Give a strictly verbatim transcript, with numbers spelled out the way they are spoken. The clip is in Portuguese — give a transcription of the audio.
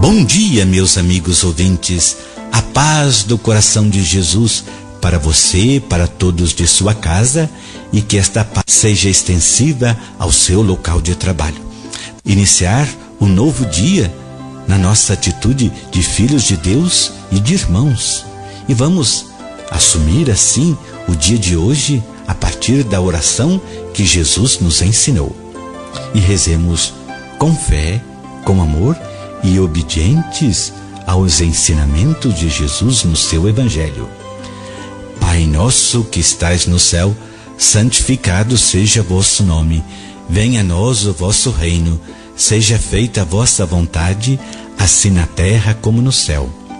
Bom dia, meus amigos ouvintes. A paz do coração de Jesus para você, para todos de sua casa, e que esta paz seja extensiva ao seu local de trabalho. Iniciar um novo dia na nossa atitude de filhos de Deus e de irmãos. E vamos assumir assim o dia de hoje a partir da oração que Jesus nos ensinou. E rezemos com fé, com amor e obedientes aos ensinamentos de Jesus no seu Evangelho. Pai nosso que estais no céu, santificado seja vosso nome. Venha a nós o vosso reino. Seja feita a vossa vontade, assim na terra como no céu.